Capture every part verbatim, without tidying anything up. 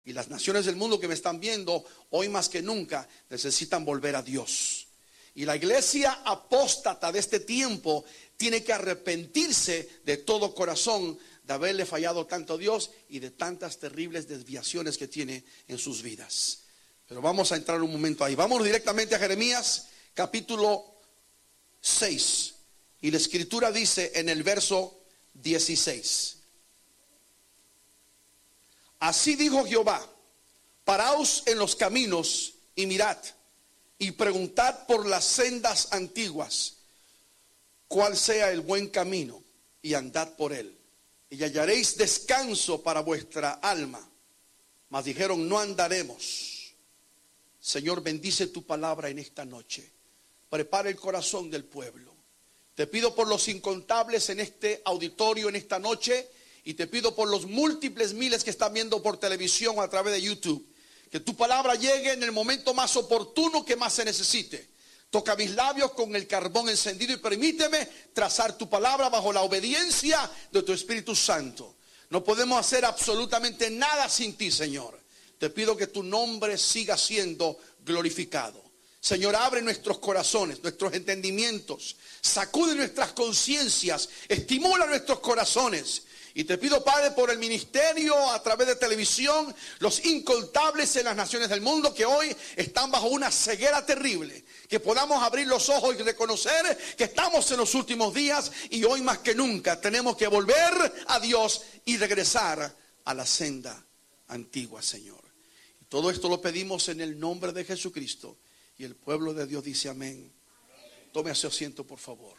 Y las naciones del mundo que me están viendo hoy más que nunca necesitan volver a Dios. Y la iglesia apóstata de este tiempo tiene que arrepentirse de todo corazón de haberle fallado tanto a Dios y de tantas terribles desviaciones que tiene en sus vidas. Pero vamos a entrar un momento ahí. Vamos directamente a Jeremías capítulo seis. Y la escritura dice en el verso dieciséis. Así dijo Jehová: paraos en los caminos y mirad, y preguntad por las sendas antiguas, cuál sea el buen camino, y andad por él, y hallaréis descanso para vuestra alma. Mas dijeron: no andaremos. Señor, bendice tu palabra en esta noche. Prepara el corazón del pueblo. Te pido por los incontables en este auditorio en esta noche, y te pido por los múltiples miles que están viendo por televisión o a través de YouTube, que tu palabra llegue en el momento más oportuno que más se necesite. Toca mis labios con el carbón encendido y permíteme trazar tu palabra bajo la obediencia de tu Espíritu Santo. No podemos hacer absolutamente nada sin ti, Señor. Te pido que tu nombre siga siendo glorificado. Señor, abre nuestros corazones, nuestros entendimientos, sacude nuestras conciencias, estimula nuestros corazones. Y te pido, Padre, por el ministerio a través de televisión, los incontables en las naciones del mundo que hoy están bajo una ceguera terrible, que podamos abrir los ojos y reconocer que estamos en los últimos días y hoy más que nunca tenemos que volver a Dios y regresar a la senda antigua, Señor. Y todo esto lo pedimos en el nombre de Jesucristo. Y el pueblo de Dios dice amén. Tome su asiento, por favor.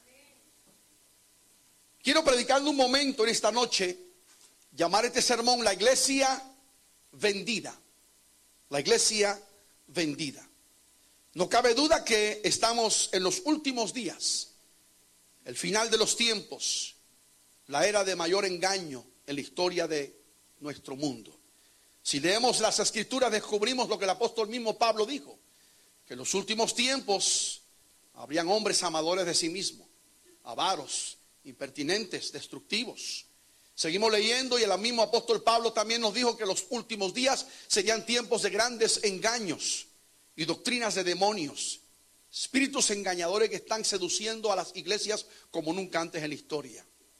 Quiero predicar un momento en esta noche, llamar este sermón la iglesia vendida. La iglesia vendida. No cabe duda que estamos en los últimos días, el final de los tiempos, la era de mayor engaño en la historia de nuestro mundo. Si leemos las escrituras descubrimos lo que el apóstol mismo Pablo dijo, que en los últimos tiempos habrían hombres amadores de sí mismos, avaros, impertinentes, destructivos. Seguimos leyendo y el mismo apóstol Pablo también nos dijo que los últimos días serían tiempos de grandes engaños y doctrinas de demonios, espíritus engañadores que están seduciendo a las iglesias como nunca antes en la historia.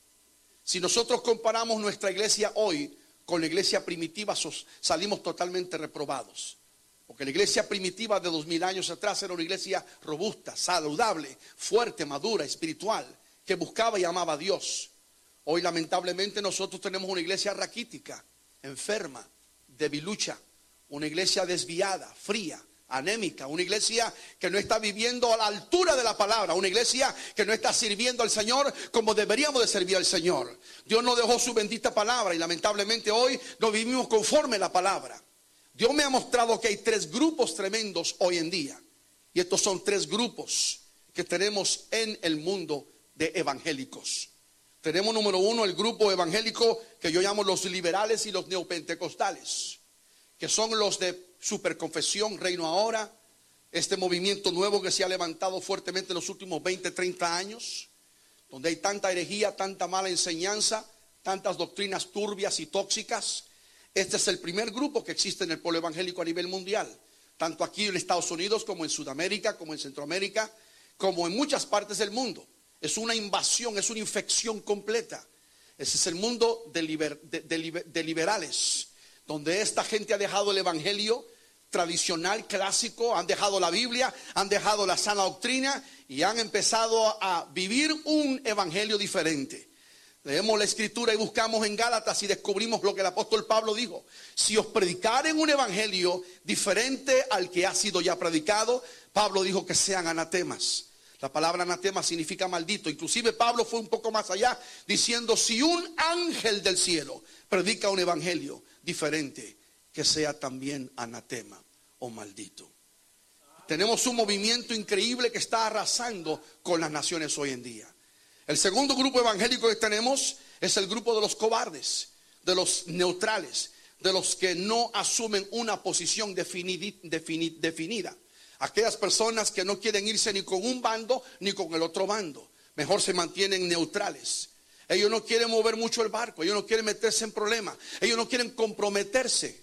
Si nosotros comparamos nuestra iglesia hoy con la iglesia primitiva, salimos totalmente reprobados. Porque la iglesia primitiva de dos mil años atrás era una iglesia robusta, saludable, fuerte, madura, espiritual, que buscaba y amaba a Dios. Hoy lamentablemente nosotros tenemos una iglesia raquítica, enferma, debilucha, una iglesia desviada, fría, anémica, una iglesia que no está viviendo a la altura de la palabra, una iglesia que no está sirviendo al Señor como deberíamos de servir al Señor. Dios nos dejó su bendita palabra y lamentablemente hoy no vivimos conforme a la palabra. Dios me ha mostrado que hay tres grupos tremendos hoy en día, y estos son tres grupos que tenemos en el mundo de evangélicos. Tenemos número uno el grupo evangélico que yo llamo los liberales y los neopentecostales, que son los de superconfesión, reino ahora, este movimiento nuevo que se ha levantado fuertemente en los últimos veinte, treinta años, donde hay tanta herejía, tanta mala enseñanza, tantas doctrinas turbias y tóxicas. Este es el primer grupo que existe en el pueblo evangélico a nivel mundial, tanto aquí en Estados Unidos como en Sudamérica, como en Centroamérica, como en muchas partes del mundo. Es una invasión, es una infección completa. Ese es el mundo de, liber, de, de, de liberales, donde esta gente ha dejado el evangelio tradicional, clásico, han dejado la Biblia, han dejado la sana doctrina y han empezado a vivir un evangelio diferente. Leemos la escritura y buscamos en Gálatas y descubrimos lo que el apóstol Pablo dijo: si os predicaren un evangelio diferente al que ha sido ya predicado, Pablo dijo que sean anatemas. La palabra anatema significa maldito. Inclusive Pablo fue un poco más allá diciendo: si un ángel del cielo predica un evangelio diferente, que sea también anatema o maldito. Tenemos un movimiento increíble que está arrasando con las naciones hoy en día. El segundo grupo evangélico que tenemos es el grupo de los cobardes, de los neutrales, de los que no asumen una posición defini- defini- definida. Aquellas personas que no quieren irse ni con un bando ni con el otro bando. Mejor se mantienen neutrales. Ellos no quieren mover mucho el barco, ellos no quieren meterse en problemas, ellos no quieren comprometerse.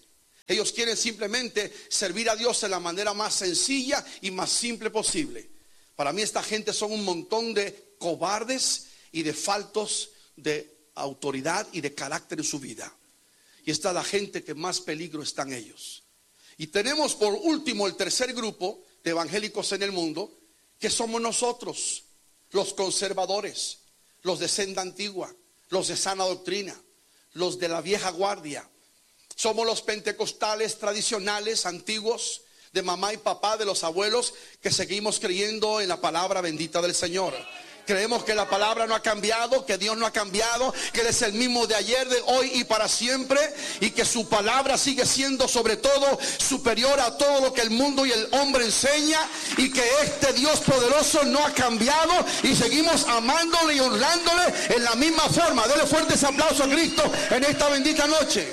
Ellos quieren simplemente servir a Dios de la manera más sencilla y más simple posible. Para mí esta gente son un montón de cobardes y de faltos de autoridad y de carácter en su vida. Y esta es la gente que más peligro está en ellos. Y tenemos por último el tercer grupo de evangélicos en el mundo, que somos nosotros, los conservadores, los de senda antigua, los de sana doctrina, los de la vieja guardia. Somos los pentecostales tradicionales, antiguos, de mamá y papá, de los abuelos, que seguimos creyendo en la palabra bendita del Señor. Creemos que la palabra no ha cambiado, que Dios no ha cambiado, que Él es el mismo de ayer, de hoy y para siempre, y que su palabra sigue siendo sobre todo superior a todo lo que el mundo y el hombre enseña, y que este Dios poderoso no ha cambiado y seguimos amándole y honrándole en la misma forma. Dele fuertes aplausos a Cristo en esta bendita noche.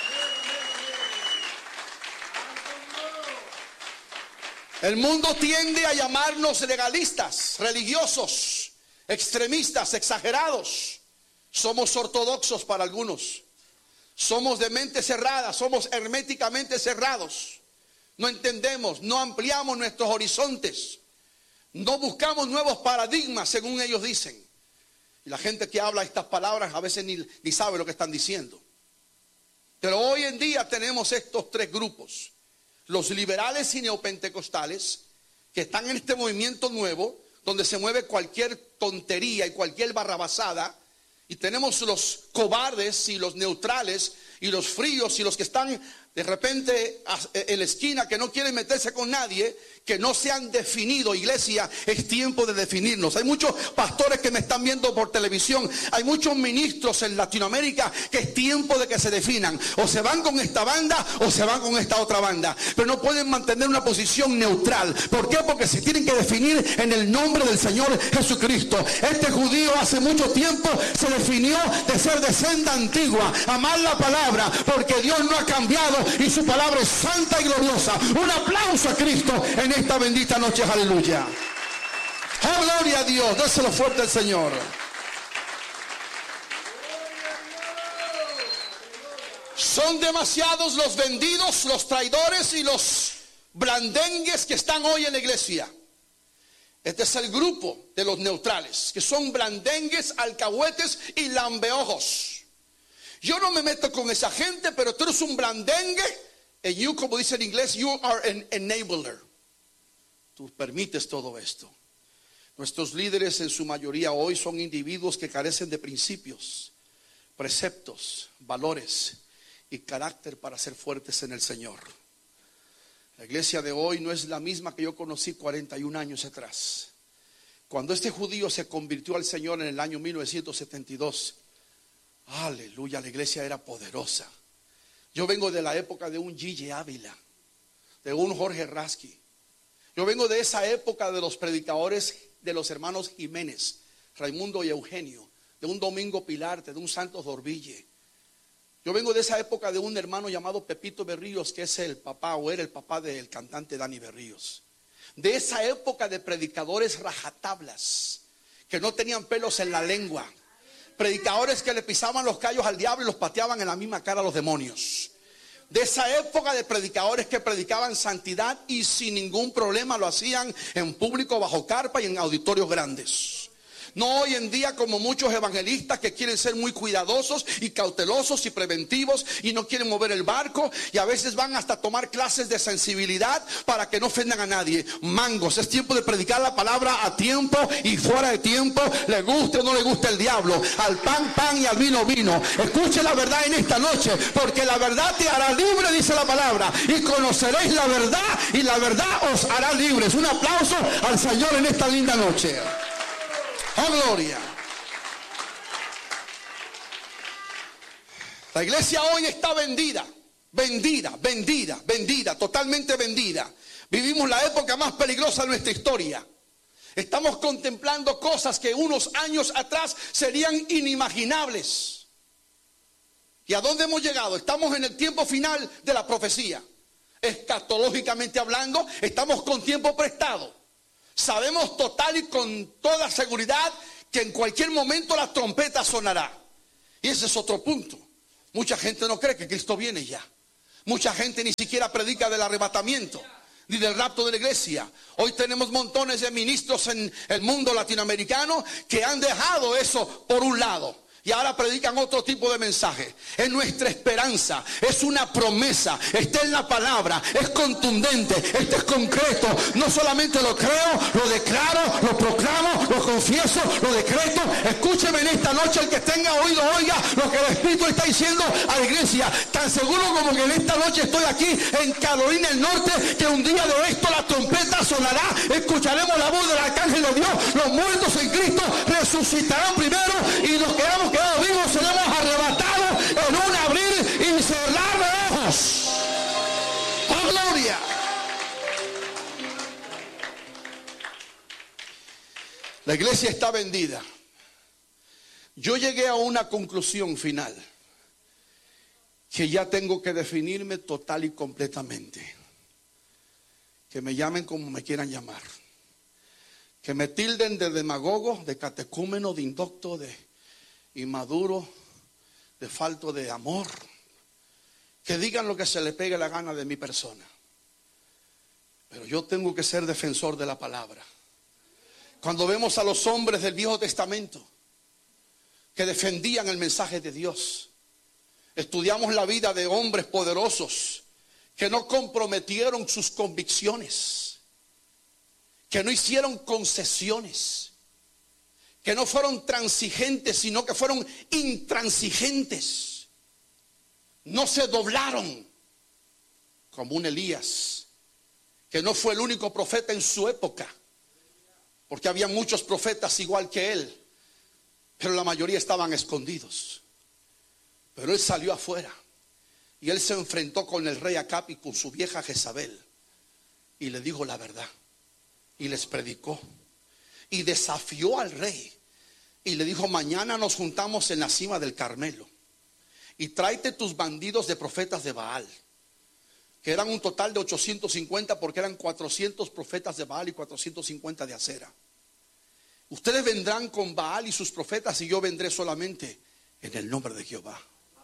El mundo tiende a llamarnos legalistas, religiosos, extremistas, exagerados. Somos ortodoxos para algunos. Somos de mente cerrada, somos herméticamente cerrados. No entendemos, no ampliamos nuestros horizontes. No buscamos nuevos paradigmas, según ellos dicen. Y la gente que habla estas palabras a veces ni, ni sabe lo que están diciendo. Pero hoy en día tenemos estos tres grupos. Los liberales y neopentecostales, que están en este movimiento nuevo, donde se mueve cualquier tontería y cualquier barrabasada. Y tenemos los cobardes y los neutrales y los fríos y los que están de repente en la esquina, que no quieren meterse con nadie, que no se han definido. Iglesia, es tiempo de definirnos. Hay muchos pastores que me están viendo por televisión, hay muchos ministros en Latinoamérica que es tiempo de que se definan. O se van con esta banda o se van con esta otra banda, pero no pueden mantener una posición neutral. ¿Por qué? Porque se tienen que definir en el nombre del Señor Jesucristo. Este judío hace mucho tiempo se definió de ser de senda antigua, amar la palabra, porque Dios no ha cambiado y su palabra es santa y gloriosa. Un aplauso a Cristo en esta bendita noche, aleluya. Oh, gloria a Dios, déselo fuerte al Señor. Son demasiados los vendidos, los traidores y los blandengues que están hoy en la iglesia. Este es el grupo de los neutrales, que son blandengues, alcahuetes y lambeojos. Yo no me meto con esa gente, pero tú eres un blandengue. And you, como dice en inglés, you are an enabler. Tú permites todo esto. Nuestros líderes en su mayoría hoy son individuos que carecen de principios, preceptos, valores y carácter para ser fuertes en el Señor. La iglesia de hoy no es la misma que yo conocí cuarenta y un años atrás. Cuando este judío se convirtió al Señor en el año mil novecientos setenta y dos, aleluya, la iglesia era poderosa. Yo vengo de la época de un Gille Ávila, de un Jorge Rasky. Yo vengo de esa época de los predicadores de los hermanos Jiménez, Raimundo y Eugenio, de un Domingo Pilarte, de un Santos Dorville. Yo vengo de esa época de un hermano llamado Pepito Berríos, que es el papá o era el papá del cantante Dani Berríos. De esa época de predicadores rajatablas, que no tenían pelos en la lengua. Predicadores que le pisaban los callos al diablo y los pateaban en la misma cara a los demonios. De esa época de predicadores que predicaban santidad y sin ningún problema lo hacían en público, bajo carpa y en auditorios grandes. No hoy en día como muchos evangelistas que quieren ser muy cuidadosos y cautelosos y preventivos y no quieren mover el barco, y a veces van hasta tomar clases de sensibilidad para que no ofendan a nadie. Mangos, es tiempo de predicar la palabra a tiempo y fuera de tiempo, le guste o no le guste el diablo. Al pan, pan y al vino, vino. Escuche la verdad en esta noche, porque la verdad te hará libre, dice la palabra, y conoceréis la verdad y la verdad os hará libres. Un aplauso al Señor en esta linda noche. ¡Oh, gloria! La iglesia hoy está vendida, vendida, vendida, vendida, totalmente vendida. Vivimos la época más peligrosa de nuestra historia. Estamos contemplando cosas que unos años atrás serían inimaginables. ¿Y a dónde hemos llegado? Estamos en el tiempo final de la profecía. Escatológicamente hablando, estamos con tiempo prestado. Sabemos total y con toda seguridad que en cualquier momento la trompeta sonará. Y ese es otro punto. Mucha gente no cree que Cristo viene ya. Mucha gente ni siquiera predica del arrebatamiento ni del rapto de la iglesia. Hoy tenemos montones de ministros en el mundo latinoamericano que han dejado eso por un lado y ahora predican otro tipo de mensaje. Es nuestra esperanza, es una promesa, está en la palabra, es contundente, esto es concreto. No solamente lo creo, lo declaro, lo proclamo, lo confieso, lo decreto. Escúcheme en esta noche, el que tenga oído oiga lo que el Espíritu está diciendo a la iglesia. Tan seguro como que en esta noche estoy aquí en Carolina del Norte, que un día de esto la trompeta sonará, escucharemos la voz del arcángel de Dios, los muertos en Cristo resucitarán primero y nos quedamos quedados vivos, seremos arrebatados en un abrir y cerrar de ojos. ¡Oh, gloria! La iglesia está vendida. Yo llegué a una conclusión final, que ya tengo que definirme total y completamente. Que me llamen como me quieran llamar. Que me tilden de demagogo, de catecúmeno, de indocto, de inmaduro, de falto de amor. Que digan lo que se le pegue la gana de mi persona. Pero yo tengo que ser defensor de la palabra. Cuando vemos a los hombres del Viejo Testamento que defendían el mensaje de Dios, estudiamos la vida de hombres poderosos que no comprometieron sus convicciones, que no hicieron concesiones, que no fueron transigentes, sino que fueron intransigentes. No se doblaron, como un Elías, que no fue el único profeta en su época, porque había muchos profetas igual que él, pero la mayoría estaban escondidos. Pero él salió afuera y él se enfrentó con el rey Acab y con su vieja Jezabel y le dijo la verdad y les predicó y desafió al rey y le dijo: mañana nos juntamos en la cima del Carmelo y tráete tus bandidos de profetas de Baal, que eran un total de ochocientos cincuenta, porque eran cuatrocientos profetas de Baal y cuatrocientos cincuenta de Acera. Ustedes vendrán con Baal y sus profetas y yo vendré solamente en el nombre de Jehová.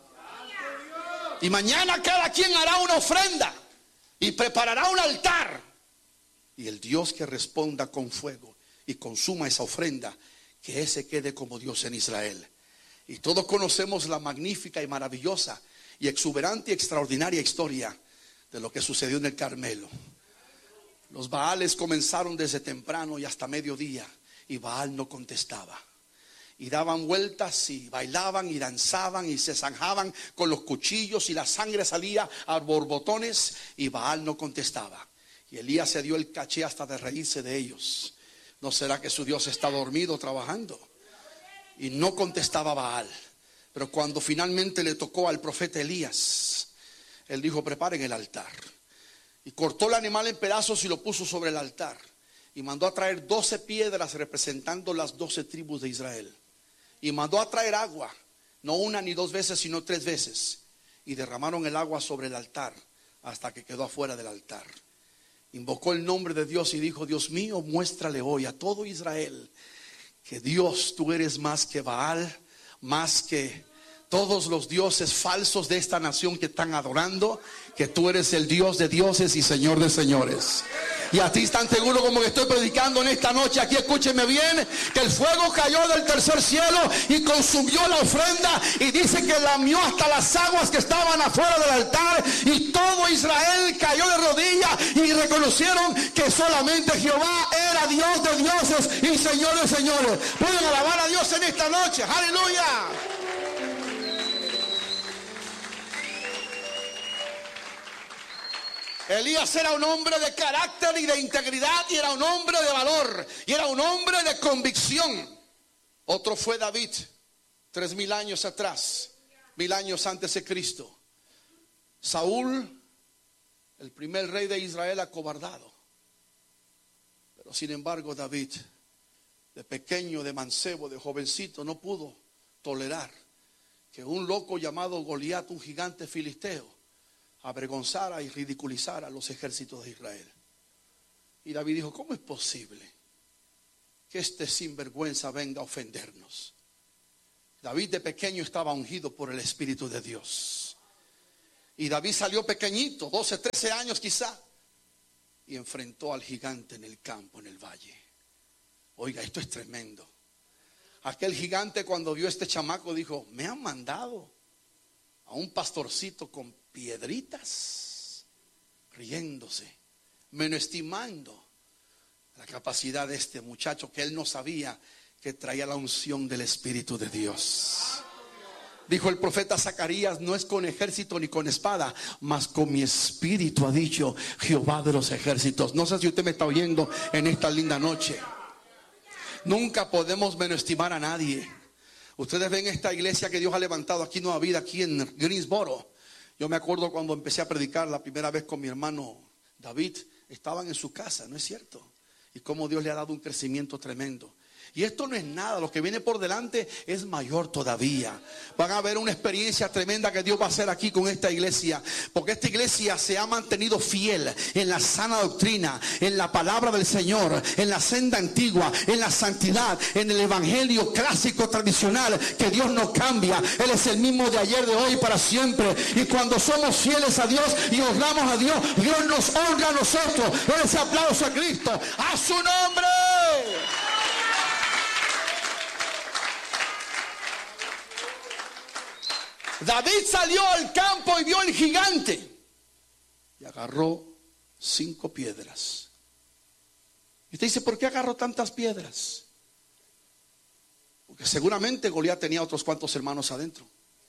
Y mañana cada quien hará una ofrenda y preparará un altar. Y el Dios que responda con fuego y consuma esa ofrenda, que ese quede como Dios en Israel. Y todos conocemos la magnífica y maravillosa y exuberante y extraordinaria historia de lo que sucedió en el Carmelo. Los Baales comenzaron desde temprano y hasta mediodía, y Baal no contestaba. Y daban vueltas y bailaban y danzaban y se zanjaban con los cuchillos y la sangre salía a borbotones y Baal no contestaba. Y Elías se dio el caché hasta de reírse de ellos. ¿No será que su Dios está dormido trabajando? Y no contestaba Baal. Pero cuando finalmente le tocó al profeta Elías, él dijo: preparen el altar. Y cortó el animal en pedazos y lo puso sobre el altar. Y mandó a traer doce piedras representando las doce tribus de Israel. Y mandó a traer agua, no una ni dos veces, sino tres veces. Y derramaron el agua sobre el altar hasta que quedó afuera del altar. Invocó el nombre de Dios y dijo: Dios mío, muéstrale hoy a todo Israel que Dios, tú eres más que Baal, más que todos los dioses falsos de esta nación que están adorando, que tú eres el Dios de dioses y Señor de señores. Y a ti tan seguro como que estoy predicando en esta noche aquí, escúcheme bien, que el fuego cayó del tercer cielo y consumió la ofrenda, y dice que lamió hasta las aguas que estaban afuera del altar, y todo Israel cayó de rodillas y reconocieron que solamente Jehová era Dios de dioses y Señor de señores. Pueden alabar a Dios en esta noche. Aleluya. Elías era un hombre de carácter y de integridad, y era un hombre de valor, y era un hombre de convicción. Otro fue David, tres mil años atrás, mil años antes de Cristo. Saúl, el primer rey de Israel, acobardado. Pero sin embargo David, de pequeño, de mancebo, de jovencito, no pudo tolerar que un loco llamado Goliat, un gigante filisteo, avergonzara y ridiculizara a los ejércitos de Israel. Y David dijo: ¿cómo es posible que este sinvergüenza venga a ofendernos? David de pequeño estaba ungido por el Espíritu de Dios. Y David salió pequeñito, doce, trece años quizá, y enfrentó al gigante en el campo, en el valle. Oiga, esto es tremendo. Aquel gigante, cuando vio a este chamaco, dijo: me han mandado a un pastorcito con piedritas, riéndose, menostimando la capacidad de este muchacho, que él no sabía que traía la unción del Espíritu de Dios. Dijo el profeta Zacarías: no es con ejército ni con espada, mas con mi espíritu, ha dicho Jehová de los ejércitos. No sé si usted me está oyendo en esta linda noche. Nunca podemos menostimar a nadie. Ustedes ven esta iglesia que Dios ha levantado aquí, Nueva Vida, aquí en Greensboro. Yo me acuerdo cuando empecé a predicar la primera vez con mi hermano David, estaban en su casa, ¿no es cierto? Y cómo Dios le ha dado un crecimiento tremendo. Y esto no es nada, lo que viene por delante es mayor todavía. Van a ver una experiencia tremenda que Dios va a hacer aquí con esta iglesia, porque esta iglesia se ha mantenido fiel en la sana doctrina, en la palabra del Señor, en la senda antigua, en la santidad, en el evangelio clásico tradicional, que Dios no cambia. Él es el mismo de ayer, de hoy, para siempre. Y cuando somos fieles a Dios y honramos a Dios, Dios nos honra a nosotros. Ese aplauso a Cristo, a su nombre. David salió al campo y vio al gigante y agarró cinco piedras. Y usted dice: ¿por qué agarró tantas piedras? Porque seguramente Goliat tenía otros cuantos hermanos adentro.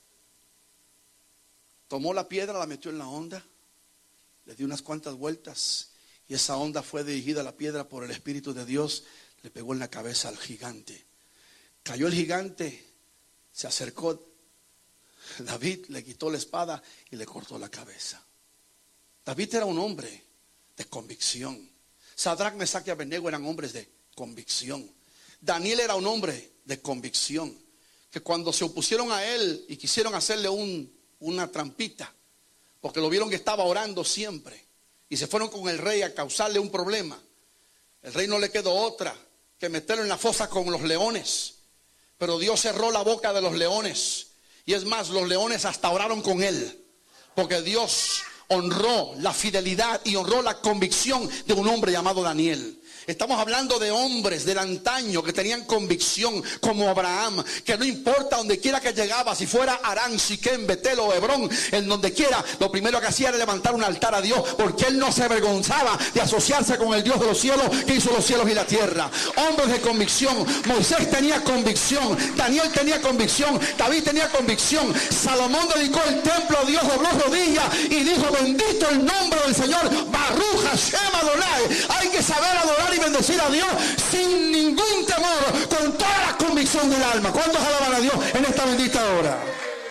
Tomó la piedra, la metió en la honda, le dio unas cuantas vueltas, y esa honda fue dirigida a la piedra por el Espíritu de Dios. Le pegó en la cabeza al gigante. Cayó el gigante, se acercó David, le quitó la espada y le cortó la cabeza. David era un hombre de convicción. Sadrac, Mesac y Abednego eran hombres de convicción. Daniel era un hombre de convicción, que cuando se opusieron a él y quisieron hacerle un, una trampita, porque lo vieron que estaba orando siempre, y se fueron con el rey a causarle un problema, el rey no le quedó otra que meterlo en la fosa con los leones. Pero Dios cerró la boca de los leones. Y es más, los leones hasta oraron con él, porque Dios honró la fidelidad y honró la convicción de un hombre llamado Daniel. Estamos hablando de hombres del antaño que tenían convicción, como Abraham, que no importa donde quiera que llegaba, si fuera Harán, Siquem, Betel o Hebrón, en donde quiera, lo primero que hacía era levantar un altar a Dios, porque él no se avergonzaba de asociarse con el Dios de los cielos, que hizo los cielos y la tierra. Hombres de convicción. Moisés tenía convicción, Daniel tenía convicción, David tenía convicción. Salomón dedicó el templo a Dios, dobló rodillas y dijo: bendito el nombre del Señor, Baruch Hashem Adonai. Hay que saber adorar y bendecir a Dios sin ningún temor, con toda la convicción del alma. ¿Cuántos alaban a Dios en esta bendita hora?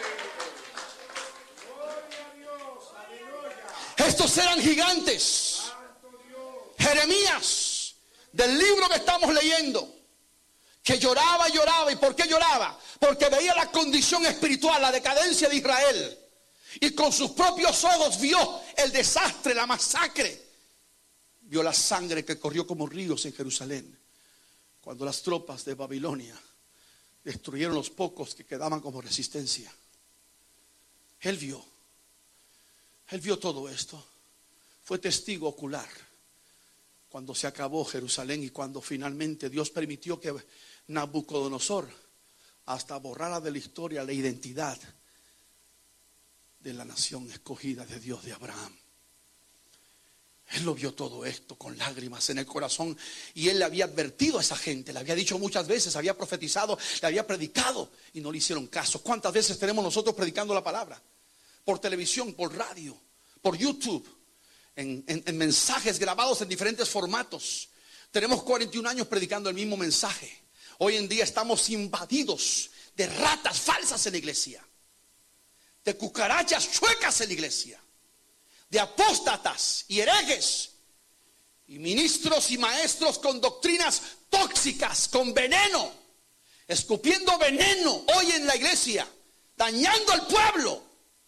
Estos eran gigantes. Jeremías, del libro que estamos leyendo, que lloraba, lloraba. ¿Y por qué lloraba? Porque veía la condición espiritual, la decadencia de Israel, y con sus propios ojos vio el desastre, la masacre. Vio la sangre que corrió como ríos en Jerusalén, cuando las tropas de Babilonia destruyeron los pocos que quedaban como resistencia. Él vio, él vio todo esto. Fue testigo ocular cuando se acabó Jerusalén y cuando finalmente Dios permitió que Nabucodonosor hasta borrara de la historia la identidad de la nación escogida de Dios, de Abraham. Él lo vio todo esto con lágrimas en el corazón, y él le había advertido a esa gente, le había dicho muchas veces, había profetizado, le había predicado y no le hicieron caso. ¿Cuántas veces tenemos nosotros predicando la palabra? Por televisión, por radio, por YouTube, en, en, en mensajes grabados en diferentes formatos. Tenemos cuarenta y un años predicando el mismo mensaje. Hoy en día estamos invadidos de ratas falsas en la iglesia, de cucarachas chuecas en la iglesia, de apóstatas y herejes, y ministros y maestros con doctrinas tóxicas, con veneno, escupiendo veneno hoy en la iglesia, dañando al pueblo.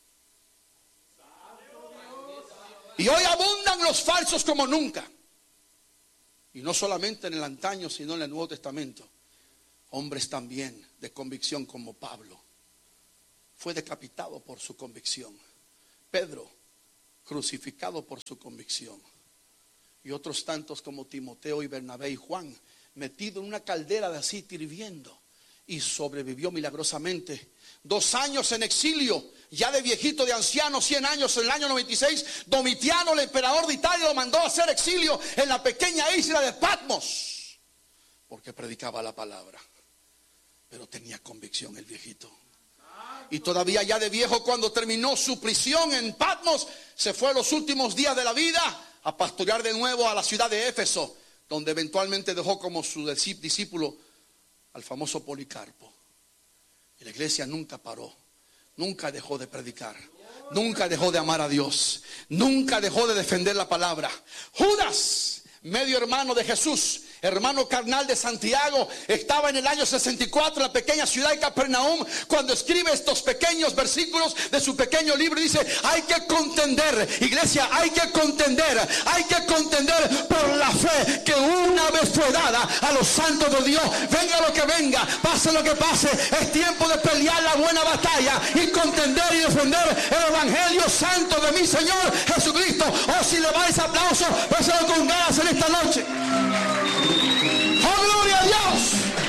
Y hoy abundan los falsos como nunca. Y no solamente en el antaño, sino en el Nuevo Testamento. Hombres también de convicción como Pablo. Fue decapitado por su convicción. Pedro, crucificado por su convicción. Y otros tantos como Timoteo y Bernabé y Juan, metido en una caldera de aceite hirviendo, y sobrevivió milagrosamente. Dos años en exilio, ya de viejito, de anciano, cien años. En el año noventa y seis, Domitiano, el emperador de Italia, lo mandó a hacer exilio en la pequeña isla de Patmos, porque predicaba la palabra. Pero tenía convicción el viejito. Y todavía ya de viejo, cuando terminó su prisión en Patmos, se fue a los últimos días de la vida a pastorear de nuevo a la ciudad de Éfeso, donde eventualmente dejó como su discípulo al famoso Policarpo. Y la iglesia nunca paró, nunca dejó de predicar, nunca dejó de amar a Dios, nunca dejó de defender la palabra. Judas, medio hermano de Jesús, hermano carnal de Santiago, estaba en el año sesenta y cuatro en la pequeña ciudad de Capernaum cuando escribe estos pequeños versículos de su pequeño libro. Y dice: hay que contender, iglesia, hay que contender, hay que contender por la fe que una vez fue dada a los santos de Dios. Venga lo que venga, pase lo que pase, es tiempo de pelear la buena batalla y contender y defender el evangelio santo de mi Señor Jesucristo. O si le vais aplauso, pásalo con ganas en esta noche. ¡Oh, gloria a Dios!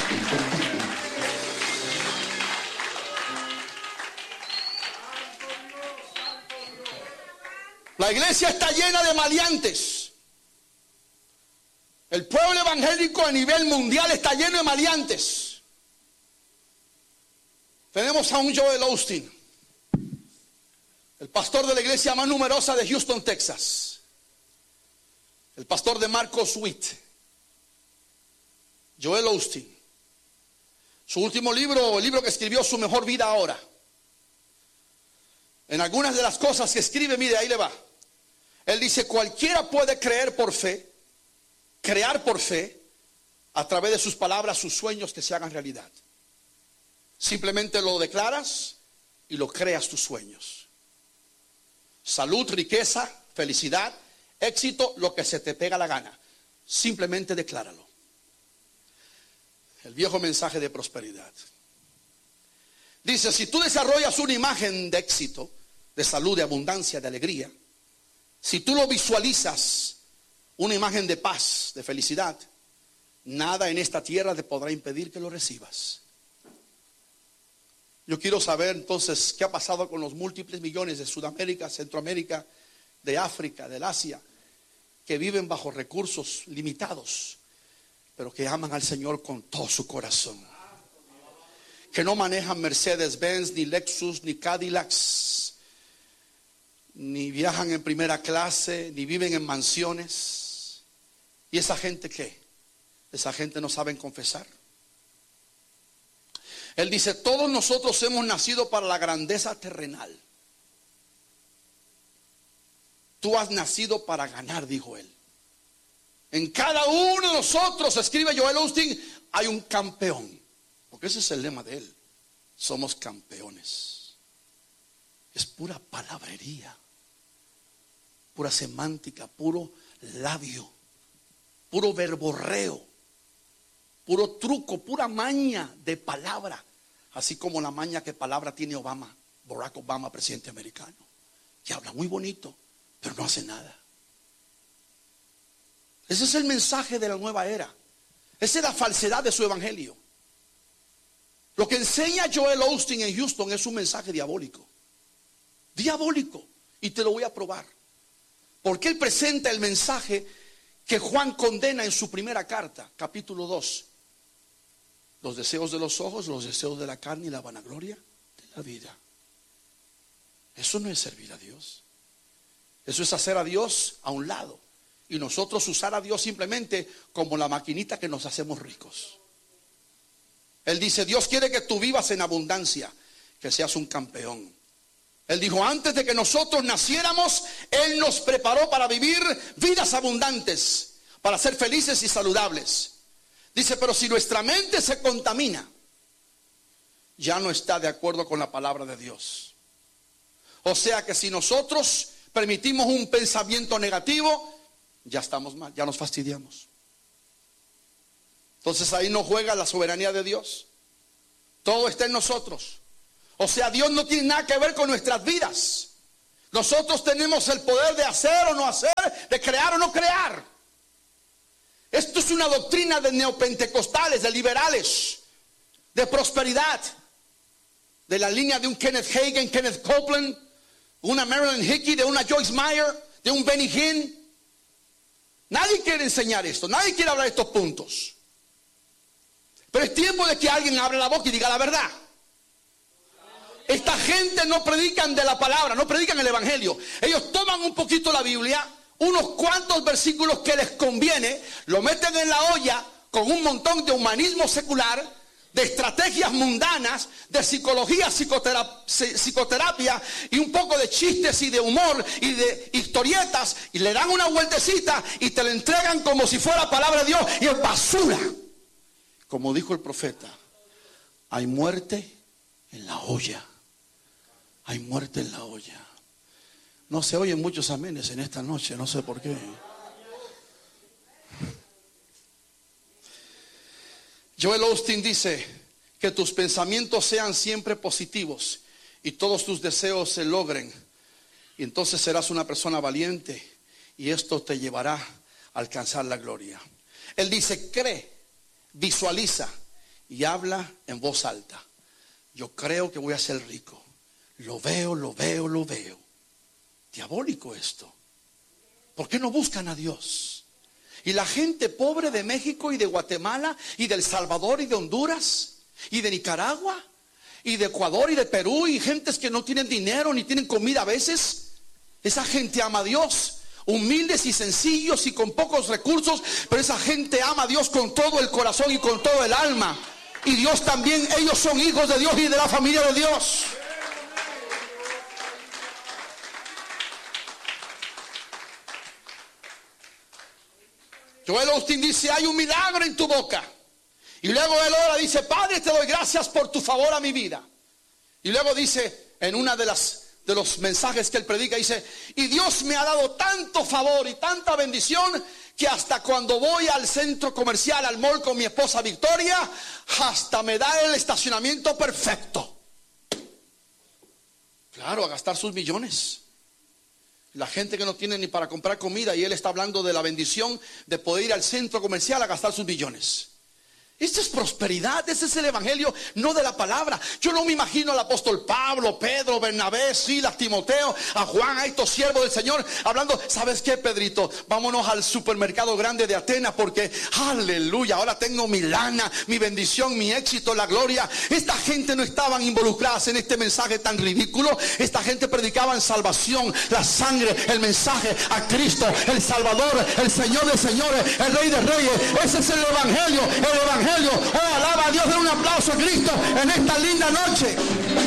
La iglesia está llena de maleantes. El pueblo evangélico a nivel mundial está lleno de maleantes. Tenemos a un Joel Osteen, el pastor de la iglesia más numerosa de Houston, Texas. El pastor de Marcos Witt. Joel Osteen. Su último libro, el libro que escribió, Su Mejor Vida Ahora. En algunas de las cosas que escribe, mire, ahí le va. Él dice: cualquiera puede creer por fe, crear por fe, a través de sus palabras, sus sueños que se hagan realidad. Simplemente lo declaras y lo creas tus sueños. Salud, riqueza, felicidad, éxito, lo que se te pega la gana. Simplemente decláralo. El viejo mensaje de prosperidad. Dice: si tú desarrollas una imagen de éxito, de salud, de abundancia, de alegría, si tú lo visualizas, una imagen de paz, de felicidad, nada en esta tierra te podrá impedir que lo recibas. Yo quiero saber entonces qué ha pasado con los múltiples millones de Sudamérica, Centroamérica, de África, del Asia, que viven bajo recursos limitados, pero que aman al Señor con todo su corazón. Que no manejan Mercedes-Benz, ni Lexus, ni Cadillacs, ni viajan en primera clase, ni viven en mansiones. ¿Y esa gente qué? Esa gente no sabe confesar. Él dice: todos nosotros hemos nacido para la grandeza terrenal. Tú has nacido para ganar, dijo él. En cada uno de nosotros, escribe Joel Osteen, hay un campeón. Porque ese es el lema de él. Somos campeones. Es pura palabrería, pura semántica, puro labio, puro verborreo, puro truco, pura maña de palabra. Así como la maña que palabra tiene Obama, Barack Obama, presidente americano, que habla muy bonito, pero no hace nada. Ese es el mensaje de la nueva era. Esa es la falsedad de su evangelio. Lo que enseña Joel Osteen en Houston es un mensaje diabólico. Diabólico. Y te lo voy a probar. Porque él presenta el mensaje que Juan condena en su primera carta, capítulo dos. Los deseos de los ojos, los deseos de la carne y la vanagloria de la vida. Eso no es servir a Dios. Eso es hacer a Dios a un lado. Y nosotros usar a Dios simplemente como la maquinita que nos hacemos ricos. Él dice: Dios quiere que tú vivas en abundancia, que seas un campeón. Él dijo: antes de que nosotros naciéramos, Él nos preparó para vivir vidas abundantes, para ser felices y saludables. Dice: pero si nuestra mente se contamina, ya no está de acuerdo con la palabra de Dios. O sea que si nosotros permitimos un pensamiento negativo, ya estamos mal, ya nos fastidiamos. Entonces ahí no juega la soberanía de Dios. Todo está en nosotros. O sea, Dios no tiene nada que ver con nuestras vidas. Nosotros tenemos el poder de hacer o no hacer, de crear o no crear. Esto es una doctrina de neopentecostales, de liberales, de prosperidad, de la línea de un Kenneth Hagin, Kenneth Copeland, una Marilyn Hickey, de una Joyce Meyer, de un Benny Hinn. Nadie quiere enseñar esto, nadie quiere hablar de estos puntos. Pero es tiempo de que alguien abra la boca y diga la verdad. Esta gente no predican de la palabra, no predican el evangelio. Ellos toman un poquito la Biblia, unos cuantos versículos que les conviene, lo meten en la olla con un montón de humanismo secular, de estrategias mundanas, de psicología, psicoterapia, psicoterapia y un poco de chistes y de humor y de historietas, y le dan una vueltecita y te lo entregan como si fuera palabra de Dios, y es basura. Como dijo el profeta, hay muerte en la olla. Hay muerte en la olla. No se oyen muchos amenes en esta noche, no sé por qué. Joel Osteen dice que tus pensamientos sean siempre positivos y todos tus deseos se logren, y entonces serás una persona valiente y esto te llevará a alcanzar la gloria. Él dice, cree, visualiza y habla en voz alta. Yo creo que voy a ser rico. Lo veo, lo veo, lo veo. Diabólico esto. ¿Por qué no buscan a Dios? Y la gente pobre de México y de Guatemala y de El Salvador y de Honduras y de Nicaragua y de Ecuador y de Perú, y gentes que no tienen dinero ni tienen comida a veces, esa gente ama a Dios, humildes y sencillos y con pocos recursos, pero esa gente ama a Dios con todo el corazón y con todo el alma. Y Dios también, ellos son hijos de Dios y de la familia de Dios. Joel Osteen dice, hay un milagro en tu boca. Y luego él ora, dice, Padre, te doy gracias por tu favor a mi vida. Y luego dice, en una de las de los mensajes que él predica, dice, y Dios me ha dado tanto favor y tanta bendición que hasta cuando voy al centro comercial, al mall con mi esposa Victoria, hasta me da el estacionamiento perfecto. Claro, a gastar sus millones. La gente que no tiene ni para comprar comida, y él está hablando de la bendición de poder ir al centro comercial a gastar sus millones. Esta es prosperidad, ese es el evangelio, no de la palabra. Yo no me imagino al apóstol Pablo, Pedro, Bernabé, Silas, Timoteo, a Juan, a estos siervos del Señor hablando, ¿sabes qué, Pedrito? Vámonos al supermercado grande de Atenas porque, aleluya, ahora tengo mi lana, mi bendición, mi éxito, la gloria. Esta gente no estaban involucradas en este mensaje tan ridículo. Esta gente predicaba en salvación, la sangre, el mensaje a Cristo, el Salvador, el Señor de señores, el Rey de reyes. Ese es el evangelio, el evangelio. Oh, alaba a Dios, de un aplauso a Cristo en esta linda noche.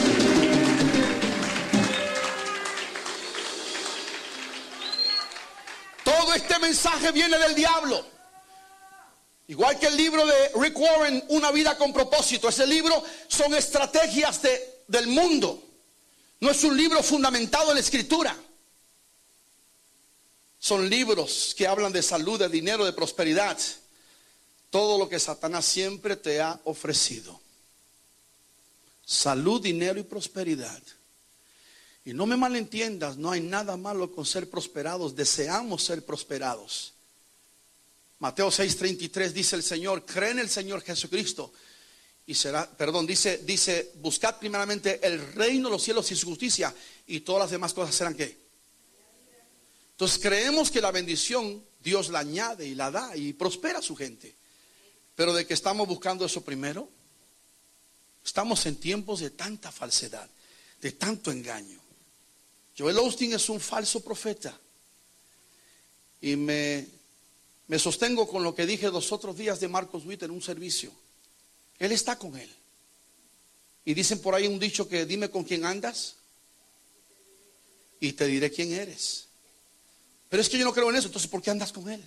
Todo este mensaje viene del diablo. Igual que el libro de Rick Warren, Una vida con propósito. Ese libro son estrategias de, del mundo. No es un libro fundamentado en la escritura. Son libros que hablan de salud, de dinero, de prosperidad. Todo lo que Satanás siempre te ha ofrecido. Salud, dinero y prosperidad. Y no me malentiendas, no hay nada malo con ser prosperados. Deseamos ser prosperados. Mateo seis treinta y tres dice el Señor, cree en el Señor Jesucristo y será, perdón, dice, dice, buscad primeramente el reino de los cielos y su justicia, y todas las demás cosas serán ¿qué? Entonces creemos que la bendición Dios la añade y la da y prospera a su gente. Pero de que estamos buscando eso primero, estamos en tiempos de tanta falsedad, de tanto engaño. Joel Osteen es un falso profeta. Y me, me sostengo con lo que dije los otros días de Marcos Witt en un servicio. Él está con él. Y dicen por ahí un dicho que dime con quién andas y te diré quién eres. Pero es que yo no creo en eso, entonces ¿por qué andas con él?